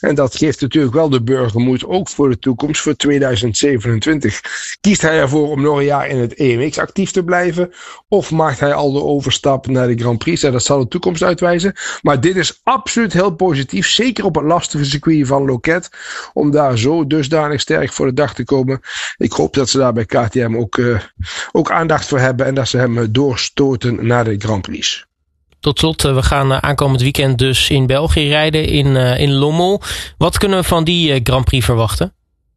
En dat geeft natuurlijk wel de burger moed, ook voor de toekomst, voor 2027. Kiest hij ervoor om nog een jaar in het EMX actief te blijven? Of maakt hij al de overstap naar de Grand Prix? Dat zal de toekomst uitwijzen. Maar dit is absoluut heel positief. Zeker op het lastige circuit van Loket. Om daar zo dusdanig sterk voor de dag te komen. Ik hoop dat ze daar bij KTM ook aandacht voor hebben. En dat ze hem doorstoten naar de Grand Prix. Tot slot, we gaan aankomend weekend dus in België rijden, in Lommel. Wat kunnen we van die Grand Prix verwachten?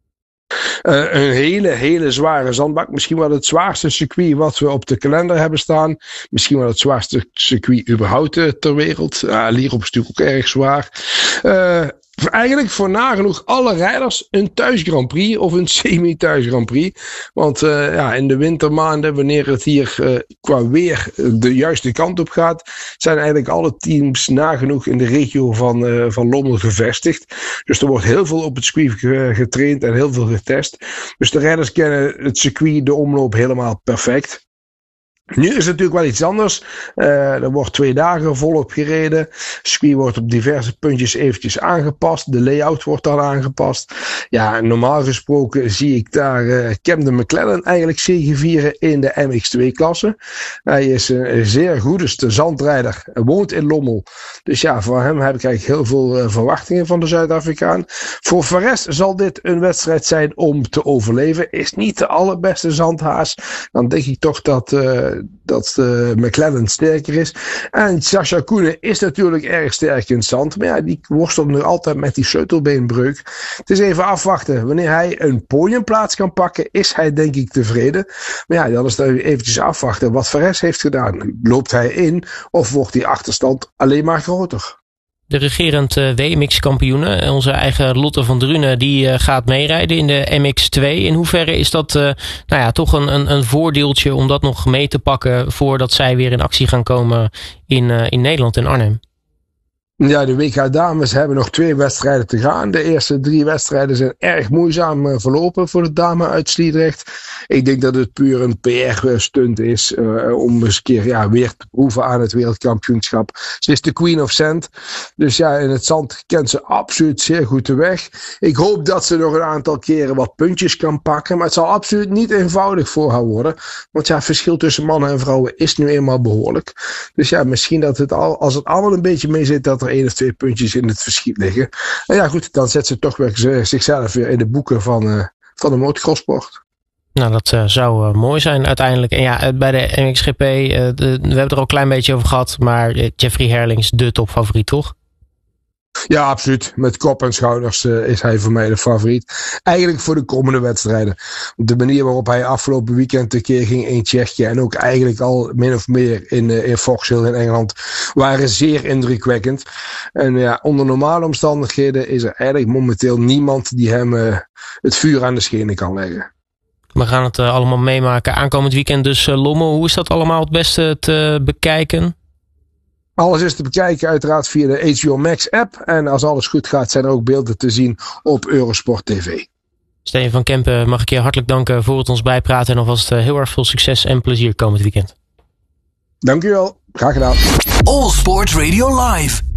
Een hele zware zandbak. Misschien wel het zwaarste circuit wat we op de kalender hebben staan. Misschien wel het zwaarste circuit überhaupt ter wereld. Lierop is natuurlijk ook erg zwaar. Eigenlijk voor nagenoeg alle rijders een thuis Grand Prix of een semi-thuis Grand Prix. Want in de wintermaanden, wanneer het hier qua weer de juiste kant op gaat, zijn eigenlijk alle teams nagenoeg in de regio van Lommel gevestigd. Dus er wordt heel veel op het circuit getraind en heel veel getest. Dus de rijders kennen het circuit, de omloop helemaal perfect. Nu is het natuurlijk wel iets anders. Er wordt 2 dagen volop gereden. Het circuit wordt op diverse puntjes eventjes aangepast. De layout wordt dan aangepast. Ja, normaal gesproken zie ik daar Camden McLaren eigenlijk zegevieren in de MX2-klasse. Hij is een zeer goede zandrijder. Hij woont in Lommel. Dus ja, voor hem heb ik eigenlijk heel veel verwachtingen van de Zuid-Afrikaan. Voor Fares zal dit een wedstrijd zijn om te overleven. Is niet de allerbeste zandhaas. Dan denk ik toch dat McLaren sterker is. En Sascha Koenen is natuurlijk erg sterk in het zand. Maar ja, die worstelt nu altijd met die sleutelbeenbreuk. Het is even afwachten. Wanneer hij een podiumplaats kan pakken, is hij denk ik tevreden. Maar ja, dan is het eventjes afwachten wat Fares heeft gedaan. Loopt hij in of wordt die achterstand alleen maar groter? De regerend WMX-kampioene, onze eigen Lotte van Drunen, die gaat meerijden in de MX2. In hoeverre is dat toch een voordeeltje om dat nog mee te pakken voordat zij weer in actie gaan komen in Nederland, in Arnhem? Ja, de WK Dames hebben nog 2 wedstrijden te gaan. De eerste 3 wedstrijden zijn erg moeizaam verlopen voor de dame uit Sliedrecht. Ik denk dat het puur een PR-stunt is om eens een keer weer te proeven aan het wereldkampioenschap. Ze is de Queen of Sand. Dus ja, in het zand kent ze absoluut zeer goed de weg. Ik hoop dat ze nog een aantal keren wat puntjes kan pakken. Maar het zal absoluut niet eenvoudig voor haar worden. Want ja, het verschil tussen mannen en vrouwen is nu eenmaal behoorlijk. Dus ja, misschien dat als het allemaal een beetje mee zit, dat er 1 of 2 puntjes in het verschiet liggen. En ja goed, dan zet ze toch weer zichzelf weer in de boeken van de motocrossport. Nou, dat zou mooi zijn uiteindelijk. En ja, bij de MXGP, we hebben het er al een klein beetje over gehad, maar Jeffrey Herlings de topfavoriet, toch? Ja, absoluut. Met kop en schouders is hij voor mij de favoriet. Eigenlijk voor de komende wedstrijden. De manier waarop hij afgelopen weekend tekeer ging in Tsjechië en ook eigenlijk al min of meer in Vauxhall in Engeland waren zeer indrukwekkend. En ja, onder normale omstandigheden is er eigenlijk momenteel niemand die hem het vuur aan de schenen kan leggen. We gaan het allemaal meemaken. Aankomend weekend dus Lommel. Hoe is dat allemaal het beste te bekijken? Alles is te bekijken uiteraard via de HBO Max app. En als alles goed gaat zijn er ook beelden te zien op Eurosport TV. Steven van Kempen, mag ik je hartelijk danken voor het ons bijpraten. En alvast heel erg veel succes en plezier komend weekend. Dank u wel. Graag gedaan. All Sport Radio Live.